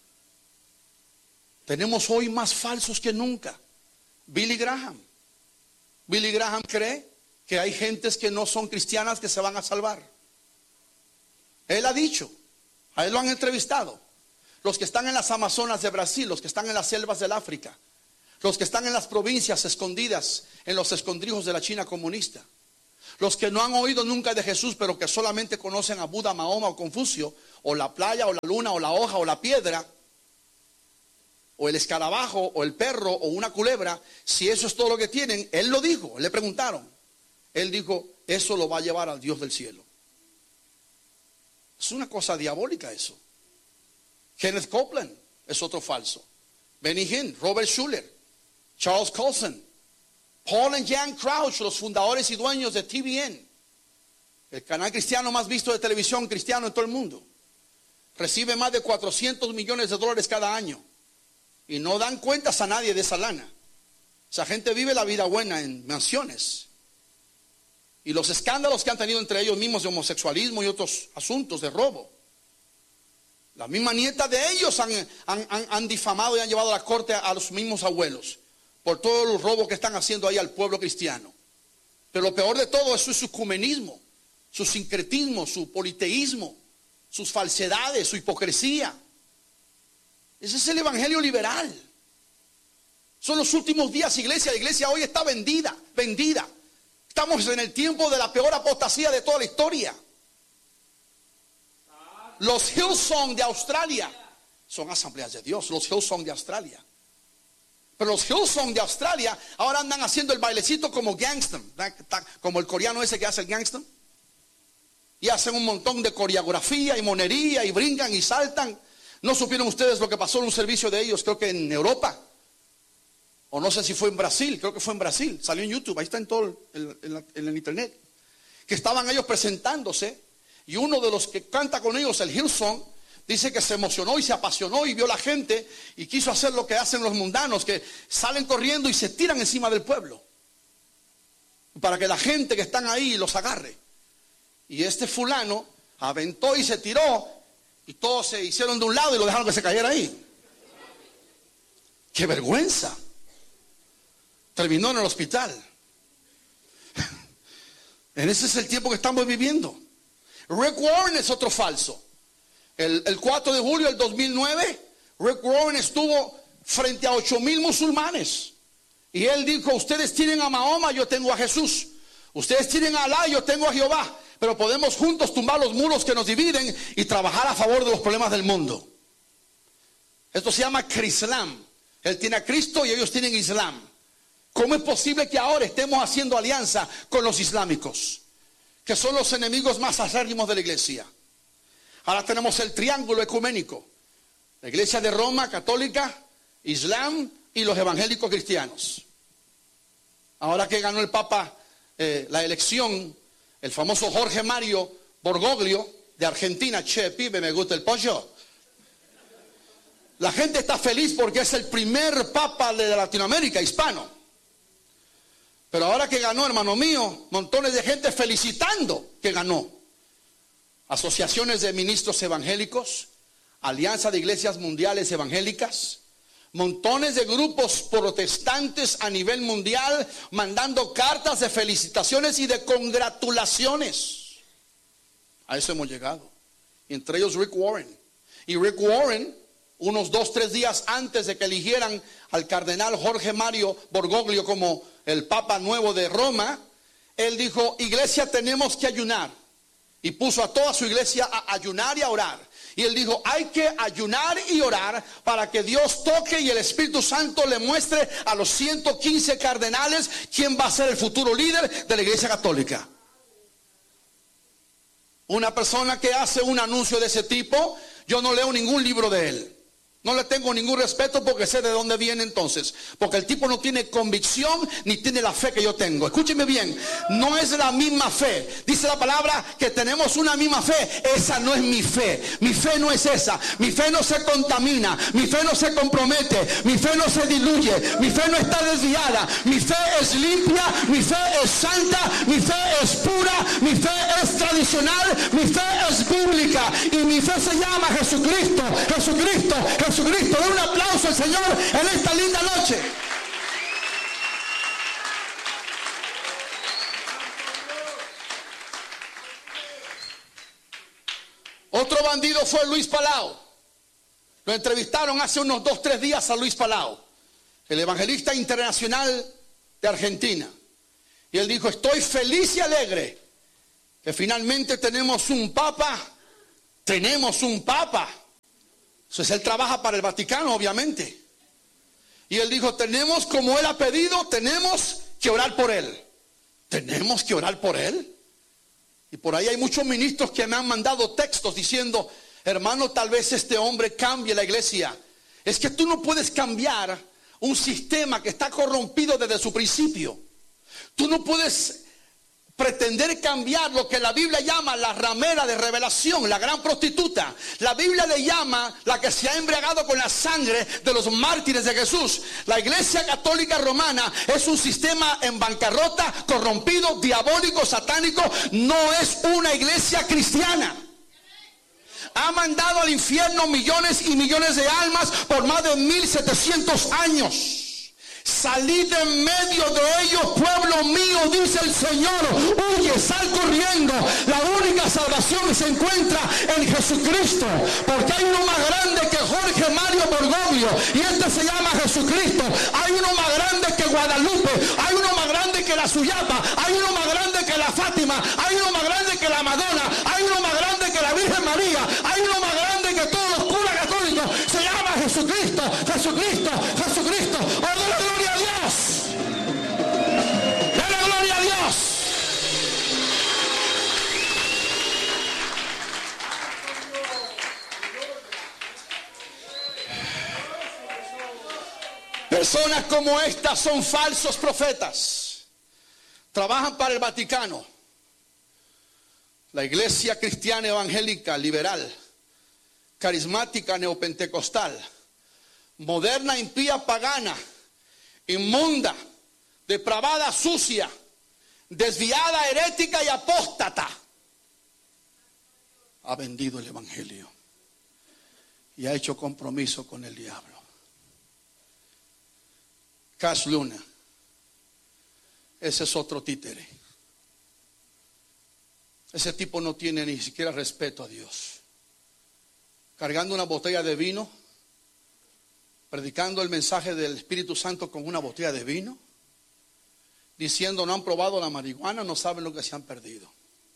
Tenemos hoy más falsos que nunca. Billy Graham. Billy Graham cree que hay gentes que no son cristianas que se van a salvar. Él ha dicho, a él lo han entrevistado. Los que están en las Amazonas de Brasil, los que están en las selvas del África, los que están en las provincias escondidas, en los escondrijos de la China comunista, Los que no han oído nunca de Jesús, pero que solamente conocen a Buda, Mahoma o Confucio, o la playa, o la luna, o la hoja, o la piedra, o el escarabajo, o el perro, o una culebra, si eso es todo lo que tienen, él lo dijo, le preguntaron. Él dijo, eso lo va a llevar al Dios del cielo. Es una cosa diabólica eso. Kenneth Copeland es otro falso. Benny Hinn, Robert Schuller, Charles Colson, Paul and Jan Crouch, los fundadores y dueños de T V N, el canal cristiano más visto de televisión cristiano en todo el mundo. Recibe más de cuatrocientos millones de dólares cada año y no dan cuentas a nadie de esa lana. Esa gente vive la vida buena en mansiones. Y los escándalos que han tenido entre ellos mismos de homosexualismo y otros asuntos de robo. La misma nieta de ellos han, han, han, han difamado y han llevado a la corte a, a los mismos abuelos por todos los robos que están haciendo ahí al pueblo cristiano. Pero lo peor de todo eso es su ecumenismo, su sincretismo, su politeísmo, sus falsedades, su hipocresía. Ese es el evangelio liberal. Son los últimos días, iglesia. La iglesia hoy está vendida, vendida. Estamos en el tiempo de la peor apostasía de toda la historia. Los Hillsong de Australia son asambleas de Dios, los Hillsong de Australia. Pero los Hillsong de Australia ahora andan haciendo el bailecito como gangster, como el coreano ese que hace el gangster. Y hacen un montón de coreografía y monería y brincan y saltan. ¿No supieron ustedes lo que pasó en un servicio de ellos? Creo que en Europa. O no sé si fue en Brasil, creo que fue en Brasil. Salió en YouTube, ahí está en todo el, en, la, en el internet. Que estaban ellos presentándose. Y uno de los que canta con ellos, el Hillsong, dice que se emocionó y se apasionó y vio la gente y quiso hacer lo que hacen los mundanos, que salen corriendo y se tiran encima del pueblo. Para que la gente que están ahí los agarre. Y este fulano aventó y se tiró y todos se hicieron de un lado y lo dejaron que se cayera ahí. ¡Qué vergüenza! Terminó en el hospital. En ese es el tiempo que estamos viviendo. Rick Warren es otro falso. El, el cuatro de julio del dos mil nueve, Rick Warren estuvo frente a ocho mil musulmanes. Y él dijo, ustedes tienen a Mahoma, yo tengo a Jesús. Ustedes tienen a Alá, yo tengo a Jehová. Pero podemos juntos tumbar los muros que nos dividen y trabajar a favor de los problemas del mundo. Esto se llama Crislam. Él tiene a Cristo y ellos tienen Islam. ¿Cómo es posible que ahora estemos haciendo alianza con los islámicos, que son los enemigos más acérrimos de la iglesia? Ahora tenemos el triángulo ecuménico: la iglesia de Roma católica, Islam y los evangélicos cristianos. Ahora que ganó el Papa eh, la elección, el famoso Jorge Mario Bergoglio de Argentina, che, pibe, me gusta el pollo. La gente está feliz porque es el primer Papa de Latinoamérica, hispano. Pero ahora que ganó, hermano mío, montones de gente felicitando que ganó. Asociaciones de ministros evangélicos, alianza de iglesias mundiales evangélicas, montones de grupos protestantes a nivel mundial mandando cartas de felicitaciones y de congratulaciones. A eso hemos llegado. Entre ellos Rick Warren. Y Rick Warren, unos dos, tres días antes de que eligieran al cardenal Jorge Mario Bergoglio como el Papa nuevo de Roma, él dijo, iglesia, tenemos que ayunar. Y puso a toda su iglesia a ayunar y a orar. Y él dijo, hay que ayunar y orar para que Dios toque y el Espíritu Santo le muestre a los ciento quince cardenales quién va a ser el futuro líder de la iglesia católica. Una persona que hace un anuncio de ese tipo, yo no leo ningún libro de él. No le tengo ningún respeto porque sé de dónde viene entonces. Porque el tipo no tiene convicción ni tiene la fe que yo tengo. Escúcheme bien, no es la misma fe. Dice la palabra que tenemos una misma fe. Esa no es mi fe. Mi fe no es esa. Mi fe no se contamina. Mi fe no se compromete. Mi fe no se diluye. Mi fe no está desviada. Mi fe es limpia. Mi fe es santa. Mi fe es pura. Mi fe es tradicional. Mi fe es bíblica. Y mi fe se llama Jesucristo. Jesucristo. Jesucristo, den un aplauso al Señor en esta linda noche. Otro bandido fue Luis Palau. Lo entrevistaron hace unos dos, tres días a Luis Palau, el evangelista internacional de Argentina. Y él dijo, estoy feliz y alegre que finalmente tenemos un papa. Tenemos un papa. Entonces él trabaja para el Vaticano, obviamente. Y él dijo, tenemos, como él ha pedido, tenemos que orar por él. Tenemos que orar por él. Y por ahí hay muchos ministros que me han mandado textos diciendo, hermano, tal vez este hombre cambie la iglesia. Es que tú no puedes cambiar un sistema que está corrompido desde su principio. Tú no puedes pretender cambiar lo que la Biblia llama la ramera de revelación, la gran prostituta. La Biblia le llama la que se ha embriagado con la sangre de los mártires de Jesús. La Iglesia Católica Romana es un sistema en bancarrota, corrompido, diabólico, satánico. No es una iglesia cristiana. Ha mandado al infierno millones y millones de almas por más de mil setecientos años. Salid de en medio de ellos, pueblo mío, dice el Señor. Huye, sal corriendo. La única salvación se encuentra en Jesucristo, porque hay uno más grande que Jorge Mario Borgoglio, y este se llama Jesucristo. Hay uno más grande que Guadalupe, hay uno más grande que la Suyapa, hay uno más grande que la Fátima, hay uno más grande que la Madonna, hay uno más grande que la Virgen María, hay uno más grande que todos los curas católicos. Se llama Jesucristo, Jesucristo, Jesucristo. ¡Oh, la gloria a Dios! ¡La gloria a Dios! Personas como estas son falsos profetas. Trabajan para el Vaticano, la iglesia cristiana evangélica, liberal, carismática, neopentecostal, moderna, impía, pagana, inmunda, depravada, sucia, desviada, herética y apóstata. Ha vendido el evangelio y ha hecho compromiso con el diablo. Cash Luna, ese es otro títere. Ese tipo no tiene ni siquiera respeto a Dios. Cargando una botella de vino, predicando el mensaje del Espíritu Santo con una botella de vino, diciendo no han probado la marihuana, no saben lo que se han perdido.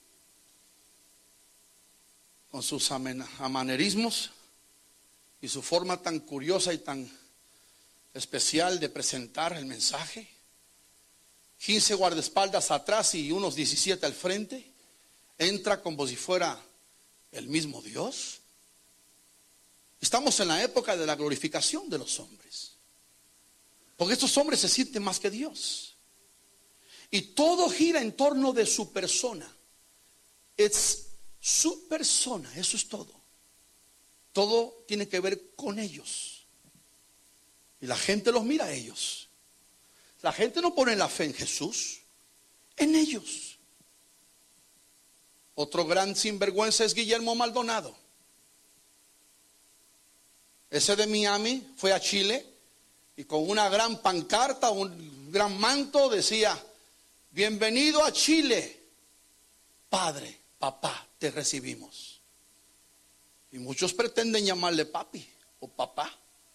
Con sus amanerismos y su forma tan curiosa y tan especial de presentar el mensaje. quince guardaespaldas atrás y unos diecisiete al frente. Entra como si fuera el mismo Dios. Estamos en la época de la glorificación de los hombres, porque estos hombres se sienten más que Dios, y todo gira en torno de su persona. Es su persona, eso es todo. Todo tiene que ver con ellos, y la gente los mira a ellos. La gente no pone la fe en Jesús, en ellos. Otro gran sinvergüenza es Guillermo Maldonado. Ese de Miami fue a Chile y con una gran pancarta, un gran manto decía, bienvenido a Chile, padre, papá, te recibimos. Y muchos pretenden llamarle papi o papá,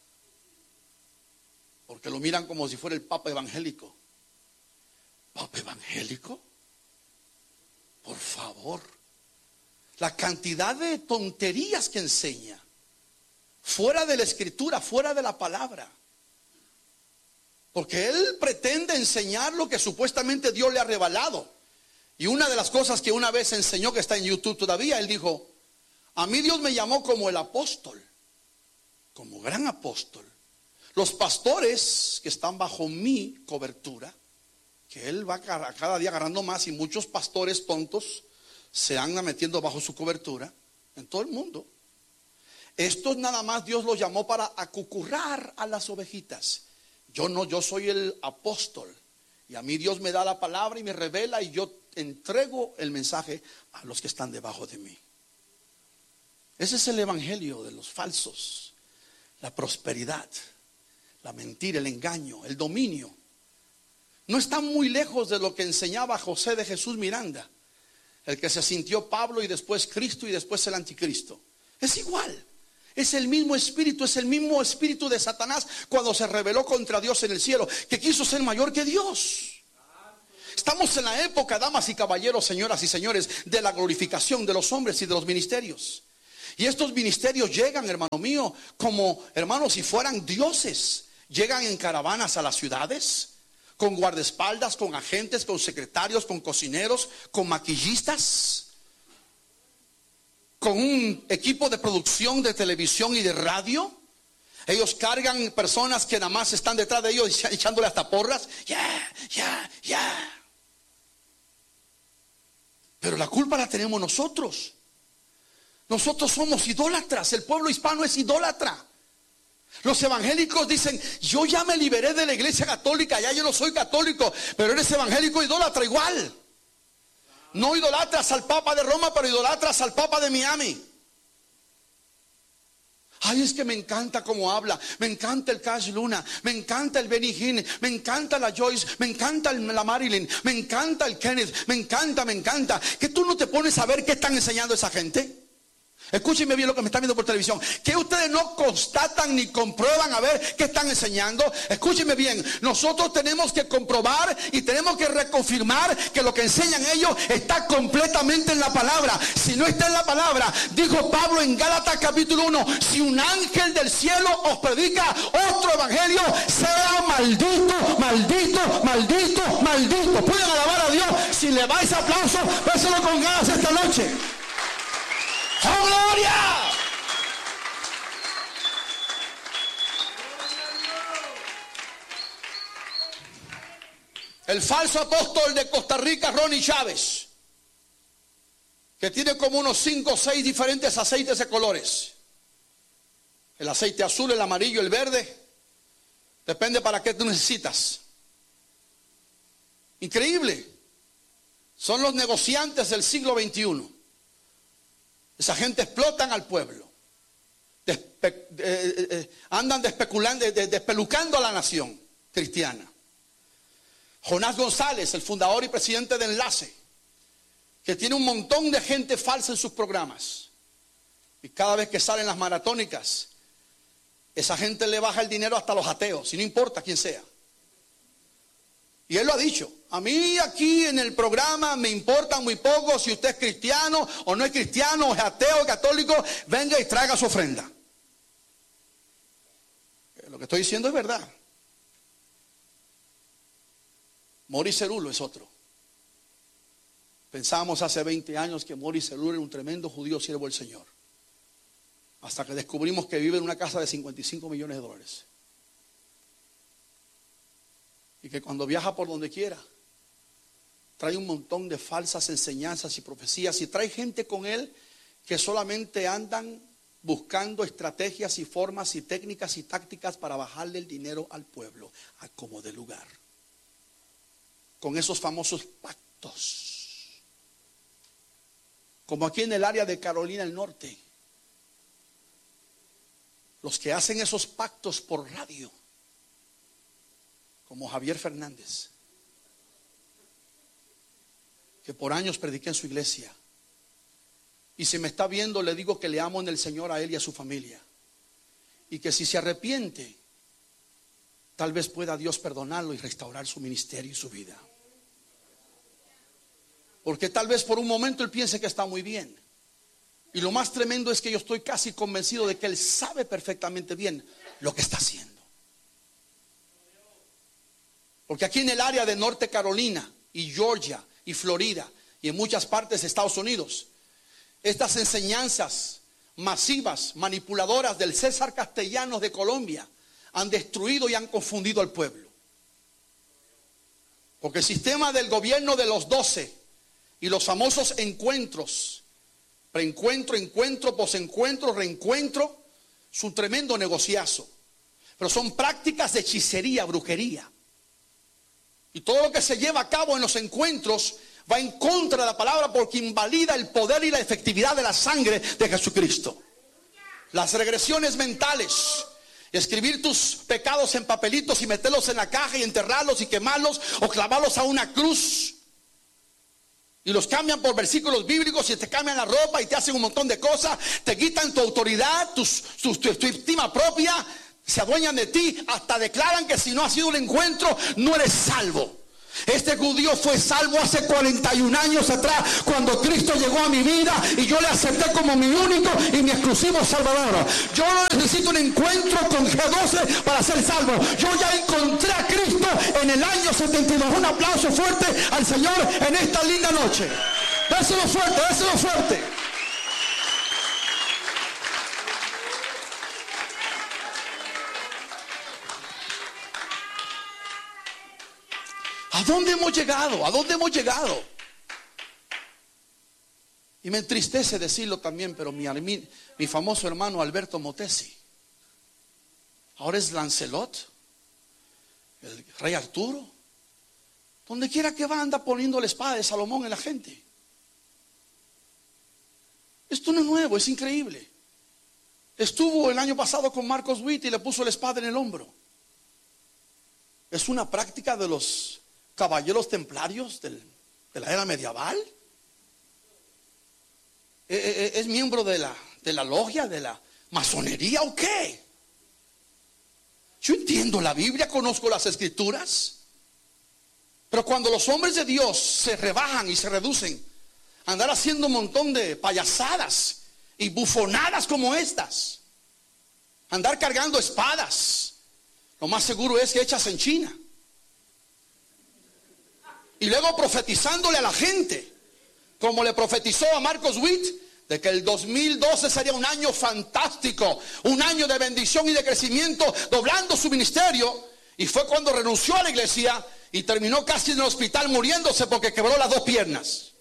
porque lo miran como si fuera el papa evangélico. ¿Papa evangélico? Por favor, la cantidad de tonterías que enseña. Fuera de la escritura, fuera de la palabra. Porque él pretende enseñar lo que supuestamente Dios le ha revelado. Y una de las cosas que una vez enseñó, que está en YouTube todavía, él dijo, a mí Dios me llamó como el apóstol, como gran apóstol. Los pastores que están bajo mi cobertura, que él va cada día agarrando más, y muchos pastores tontos se andan metiendo bajo su cobertura en todo el mundo. Estos nada más Dios los llamó para acucurrar a las ovejitas. Yo no, yo soy el apóstol. Y a mí Dios me da la palabra y me revela, y yo entrego el mensaje a los que están debajo de mí. Ese es el evangelio de los falsos. La prosperidad, la mentira, el engaño, el dominio. No está muy lejos de lo que enseñaba José de Jesús Miranda, el que se sintió Pablo y después Cristo y después el anticristo. Es igual. Es el mismo espíritu, es el mismo espíritu de Satanás cuando se rebeló contra Dios en el cielo, que quiso ser mayor que Dios. Estamos en la época, damas y caballeros, señoras y señores, de la glorificación de los hombres y de los ministerios. Y estos ministerios llegan, hermano mío, como, hermanos, si fueran dioses. Llegan en caravanas a las ciudades, con guardaespaldas, con agentes, con secretarios, con cocineros, con maquillistas, con un equipo de producción de televisión y de radio. Ellos cargan personas que nada más están detrás de ellos echándole hasta porras. Ya, ya, ya. Pero la culpa la tenemos nosotros. Nosotros somos idólatras. El pueblo hispano es idólatra. Los evangélicos dicen: yo ya me liberé de la iglesia católica, ya yo no soy católico, pero eres evangélico idólatra igual. No idolatras al Papa de Roma, pero idolatras al Papa de Miami. Ay, es que me encanta cómo habla, me encanta el Cash Luna, me encanta el Benny Hinn, me encanta la Joyce, me encanta la Marilyn, me encanta el Kenneth, me encanta, me encanta. ¿Que tú no te pones a ver qué están enseñando esa gente? Escúchenme bien lo que me están viendo por televisión. Que ustedes no constatan ni comprueban a ver qué están enseñando. Escúchenme bien. Nosotros tenemos que comprobar y tenemos que reconfirmar que lo que enseñan ellos está completamente en la palabra. Si no está en la palabra, dijo Pablo en Gálatas capítulo uno: si un ángel del cielo os predica otro evangelio, sea maldito, maldito, maldito, maldito. Pueden alabar a Dios. Si le vais aplauso, déselo con ganas esta noche. ¡Oh, gloria! El falso apóstol de Costa Rica, Ronnie Chávez, que tiene como unos cinco o seis diferentes aceites de colores. El aceite azul, el amarillo, el verde. Depende para qué tú necesitas. Increíble. Son los negociantes del siglo veintiuno. Esa gente explotan al pueblo. Despe, eh, eh, andan despeculando, de, despelucando a la nación cristiana. Jonás González, el fundador y presidente de Enlace, que tiene un montón de gente falsa en sus programas. Y cada vez que salen las maratónicas, esa gente le baja el dinero hasta a los ateos, y no importa quién sea. Y él lo ha dicho: a mí aquí en el programa me importa muy poco si usted es cristiano o no es cristiano, o es ateo o católico, venga y traiga su ofrenda. Lo que estoy diciendo es verdad. Maurice Cerulo es otro. Pensábamos hace veinte años que Maurice Cerulo era un tremendo judío siervo del Señor, hasta que descubrimos que vive en una casa de cincuenta y cinco millones de dólares. Y que cuando viaja por donde quiera, trae un montón de falsas enseñanzas y profecías. Y trae gente con él que solamente andan buscando estrategias y formas y técnicas y tácticas para bajarle el dinero al pueblo a como de lugar. Con esos famosos pactos. Como aquí en el área de Carolina del Norte. Los que hacen esos pactos por radio, como Javier Fernández, que por años prediqué en su iglesia. Y si me está viendo, le digo que le amo en el Señor a él y a su familia. Y que si se arrepiente, tal vez pueda Dios perdonarlo y restaurar su ministerio y su vida. Porque tal vez por un momento él piense que está muy bien. Y lo más tremendo es que yo estoy casi convencido de que él sabe perfectamente bien lo que está haciendo. Porque aquí en el área de Norte Carolina y Georgia y Florida y en muchas partes de Estados Unidos, estas enseñanzas masivas, manipuladoras del César Castellanos de Colombia han destruido y han confundido al pueblo. Porque el sistema del gobierno de los doce y los famosos encuentros, preencuentro, encuentro, posencuentro, reencuentro, es un tremendo negociazo. Pero son prácticas de hechicería, brujería. Y todo lo que se lleva a cabo en los encuentros va en contra de la palabra, porque invalida el poder y la efectividad de la sangre de Jesucristo. Las regresiones mentales, escribir tus pecados en papelitos y meterlos en la caja y enterrarlos y quemarlos o clavarlos a una cruz. Y los cambian por versículos bíblicos y te cambian la ropa y te hacen un montón de cosas. Te quitan tu autoridad, tus, tu, tu, tu estima propia. Se adueñan de ti, hasta declaran que si no ha sido un encuentro, no eres salvo. Este judío fue salvo hace cuarenta y un años atrás, cuando Cristo llegó a mi vida y yo le acepté como mi único y mi exclusivo Salvador. Yo no necesito un encuentro con G doce para ser salvo. Yo ya encontré a Cristo en el año setenta y dos. Un aplauso fuerte al Señor en esta linda noche. Déselo fuerte, déselo fuerte. ¿A dónde hemos llegado? ¿A dónde hemos llegado? Y me entristece decirlo también, pero mi, mi, mi famoso hermano Alberto Motesi ahora es Lancelot, el rey Arturo. Donde quiera que va anda poniendo la espada de Salomón en la gente. Esto no es nuevo, es increíble. Estuvo el año pasado con Marcos Witt y le puso la espada en el hombro. Es una práctica de los caballeros templarios del, de la era medieval. ¿Es miembro de la, de la logia, de la masonería o qué? Yo entiendo la Biblia, conozco las escrituras, pero cuando los hombres de Dios se rebajan y se reducen a andar haciendo un montón de payasadas y bufonadas como estas, andar cargando espadas, lo más seguro es que hechas en China, y luego profetizándole a la gente, como le profetizó a Marcos Witt, de que el dos mil doce sería un año fantástico, un año de bendición y de crecimiento, doblando su ministerio. Y fue cuando renunció a la iglesia y terminó casi en el hospital muriéndose porque quebró las dos piernas.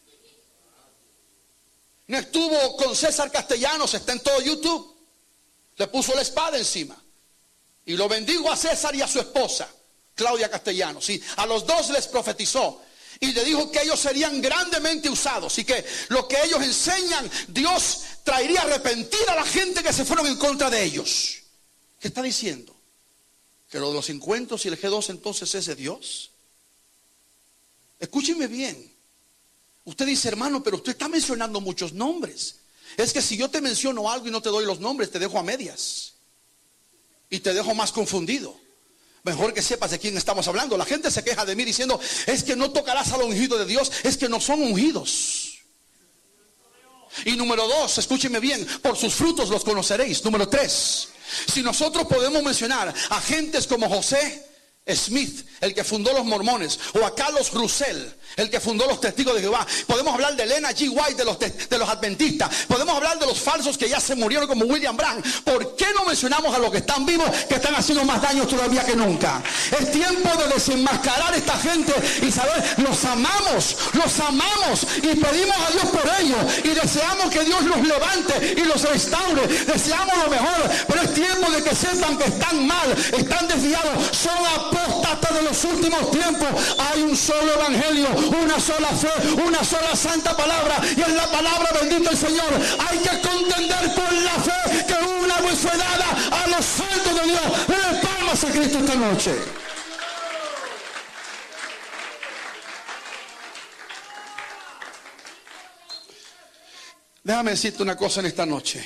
No estuvo con César Castellanos, está en todo YouTube. Le puso la espada encima. Y lo bendigo a César y a su esposa, Claudia Castellanos. Y a los dos les profetizó. Y le dijo que ellos serían grandemente usados. Y que lo que ellos enseñan, Dios traería a arrepentir a la gente que se fueron en contra de ellos. ¿Qué está diciendo? Que lo de los encuentros y el G dos entonces es de Dios. Escúcheme bien. Usted dice, hermano, pero usted está mencionando muchos nombres. Es que si yo te menciono algo y no te doy los nombres, te dejo a medias. Y te dejo más confundido. Mejor que sepas de quién estamos hablando. La gente se queja de mí diciendo, es que no tocarás al ungido de Dios. Es que no son ungidos. Y número dos, escúcheme bien, por sus frutos los conoceréis. Número tres, si nosotros podemos mencionar a gentes como José Smith, el que fundó los mormones, o a Carlos Russell, el que fundó los testigos de Jehová, podemos hablar de Elena G. White de los, de los adventistas, podemos hablar de los falsos que ya se murieron como William Branham. ¿Por qué no mencionamos a los que están vivos, que están haciendo más daño todavía que nunca? Es tiempo de desenmascarar a esta gente y saber, los amamos, los amamos y pedimos a Dios por ellos y deseamos que Dios los levante y los restaure, deseamos lo mejor, pero es tiempo de que sepan que están mal, están desviados, son apóstatas de los últimos tiempos. Hay un solo evangelio, una sola fe, una sola santa palabra, y es la palabra bendita del Señor. Hay que contender por la fe que una vez fue dada a los santos de Dios. Denle palmas a Cristo esta noche. Déjame decirte una cosa en esta noche.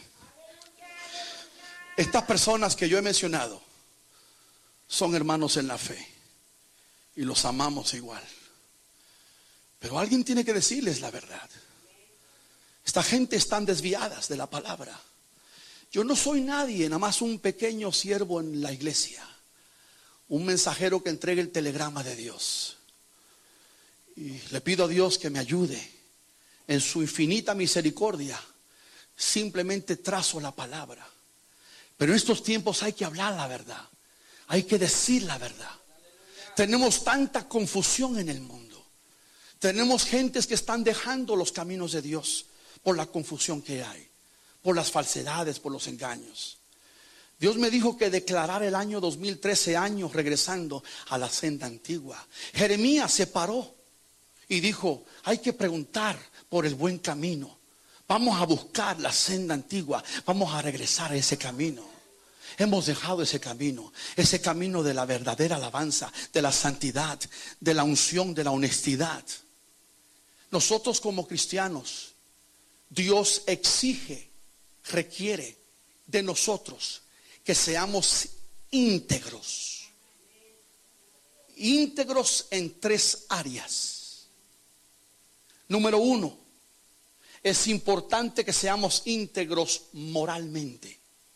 Estas personas que yo he mencionado son hermanos en la fe y los amamos igual. Pero alguien tiene que decirles la verdad. Esta gente están desviadas de la palabra. Yo no soy nadie, nada más un pequeño siervo en la iglesia, un mensajero que entregue el telegrama de Dios. Y le pido a Dios que me ayude en su infinita misericordia. Simplemente trazo la palabra. Pero en estos tiempos hay que hablar la verdad. Hay que decir la verdad. Tenemos tanta confusión en el mundo. Tenemos gentes que están dejando los caminos de Dios por la confusión que hay, por las falsedades, por los engaños. Dios me dijo que declarar el año dos mil trece años regresando a la senda antigua. Jeremías se paró y dijo, hay que preguntar por el buen camino. Vamos a buscar la senda antigua. Vamos a regresar a ese camino. Hemos dejado ese camino, ese camino de la verdadera alabanza, de la santidad, de la unción, de la honestidad. Nosotros como cristianos, Dios exige, requiere de nosotros que seamos íntegros. íntegros en tres áreas. Número uno, es importante que seamos íntegros moralmente.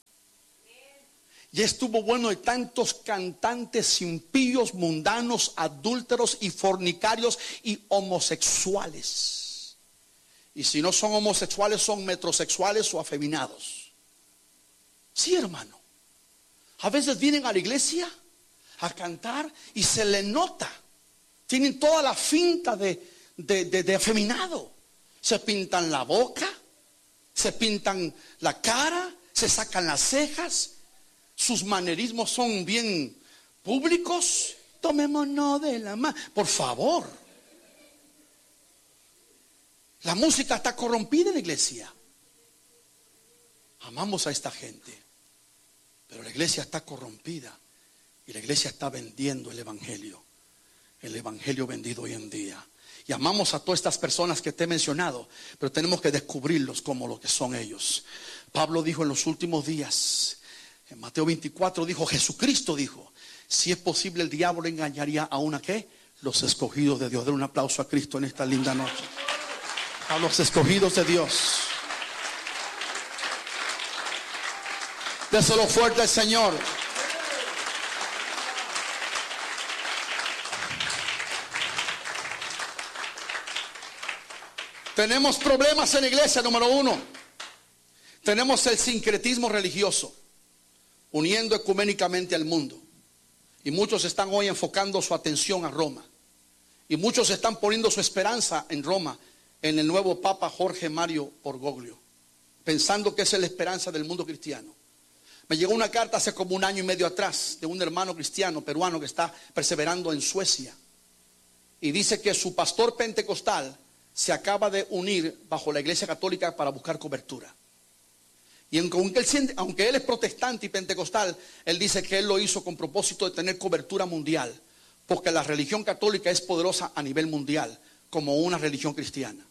Ya estuvo bueno de tantos cantantes impíos, mundanos, adúlteros y fornicarios y homosexuales. Y si no son homosexuales, son metrosexuales o afeminados. Sí, hermano. A veces vienen a la iglesia a cantar y se le nota. Tienen toda la finta de, de, de, de afeminado. Se pintan la boca, se pintan la cara, se sacan las cejas. Sus manerismos son bien públicos. Tomémonos de la mano. Por favor. La música está corrompida en la iglesia. Amamos a esta gente, pero la iglesia está corrompida y la iglesia está vendiendo el evangelio. El evangelio vendido hoy en día. Y amamos a todas estas personas que te he mencionado, pero tenemos que descubrirlos como lo que son ellos. Pablo dijo en los últimos días, en Mateo veinticuatro dijo, Jesucristo dijo, si es posible el diablo engañaría a una que los escogidos de Dios. Den un aplauso a Cristo en esta linda noche. A los escogidos de Dios. Déselo fuerte al Señor. Tenemos problemas en la iglesia. Número uno, tenemos el sincretismo religioso, uniendo ecuménicamente al mundo. Y muchos están hoy enfocando su atención a Roma. Y muchos están poniendo su esperanza en Roma, en el nuevo Papa Jorge Mario Bergoglio, pensando que esa es la esperanza del mundo cristiano. Me llegó una carta hace como un año y medio atrás de un hermano cristiano peruano que está perseverando en Suecia. Y dice que su pastor pentecostal se acaba de unir bajo la iglesia católica para buscar cobertura. Y aunque él, aunque él es protestante y pentecostal, él dice que él lo hizo con propósito de tener cobertura mundial, porque la religión católica es poderosa a nivel mundial, como una religión cristiana.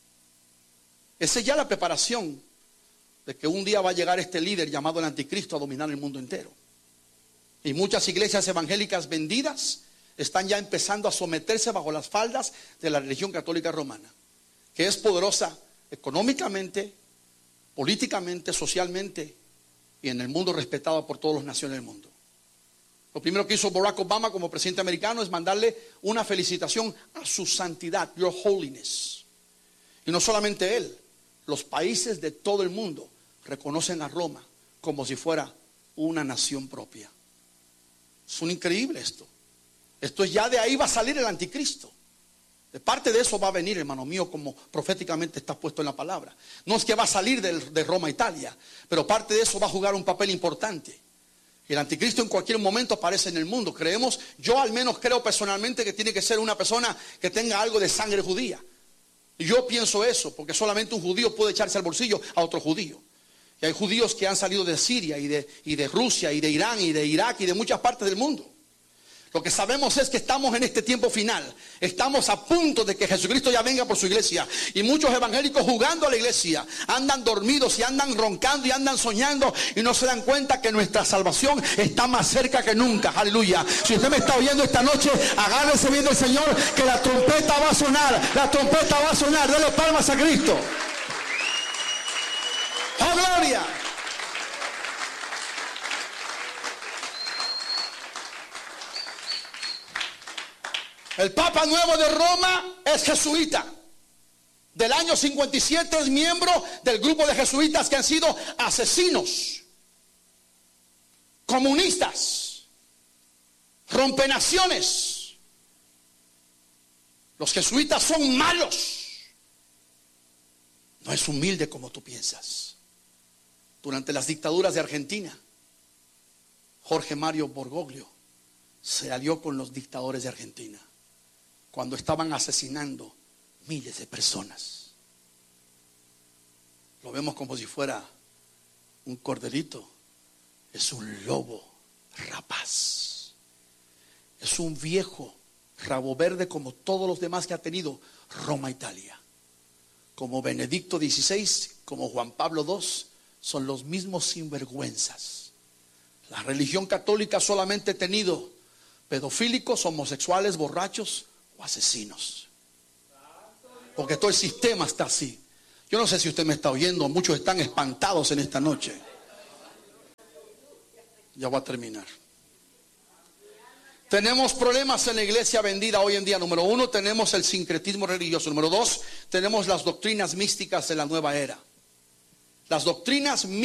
Esa es ya la preparación de que un día va a llegar este líder llamado el anticristo a dominar el mundo entero. Y muchas iglesias evangélicas vendidas están ya empezando a someterse bajo las faldas de la religión católica romana, que es poderosa económicamente, políticamente, socialmente y en el mundo respetada por todas las naciones del mundo. Lo primero que hizo Barack Obama como presidente americano es mandarle una felicitación a su santidad, your holiness. Y no solamente él, los países de todo el mundo reconocen a Roma como si fuera una nación propia. Es un increíble esto. Esto es ya de ahí va a salir el anticristo. De parte de eso va a venir, hermano mío, como proféticamente está puesto en la palabra. No es que va a salir de, de Roma, Italia, pero parte de eso va a jugar un papel importante. El anticristo en cualquier momento aparece en el mundo. Creemos, yo al menos creo personalmente que tiene que ser una persona que tenga algo de sangre judía. Yo pienso eso, porque solamente un judío puede echarse al bolsillo a otro judío. Y hay judíos que han salido de Siria y de, y de Rusia y de Irán y de Irak y de muchas partes del mundo. Lo que sabemos es que estamos en este tiempo final. Estamos a punto de que Jesucristo ya venga por su iglesia. Y muchos evangélicos jugando a la iglesia andan dormidos y andan roncando y andan soñando y no se dan cuenta que nuestra salvación está más cerca que nunca. Aleluya. Si usted me está oyendo esta noche, agárrese bien del Señor, que la trompeta va a sonar. La trompeta va a sonar. Dele palmas a Cristo. ¡Oh, gloria! El Papa Nuevo de Roma es jesuita. Del año cincuenta y siete es miembro del grupo de jesuitas que han sido asesinos, comunistas, rompenaciones. Los jesuitas son malos. No es humilde como tú piensas. Durante las dictaduras de Argentina, Jorge Mario Bergoglio se alió con los dictadores de Argentina cuando estaban asesinando miles de personas. Lo vemos como si fuera un corderito. Es un lobo rapaz. Es un viejo rabo verde como todos los demás que ha tenido Roma, Italia. Como Benedicto dieciséis, como Juan Pablo segundo, son los mismos sinvergüenzas. La religión católica solamente ha tenido pedofílicos, homosexuales, borrachos o asesinos. Porque todo el sistema está así. Yo no sé si usted me está oyendo, muchos están espantados en esta noche. Ya voy a terminar. Tenemos problemas en la iglesia vendida hoy en día. Número uno, tenemos el sincretismo religioso. Número dos, tenemos las doctrinas místicas de la nueva era. Las doctrinas místicas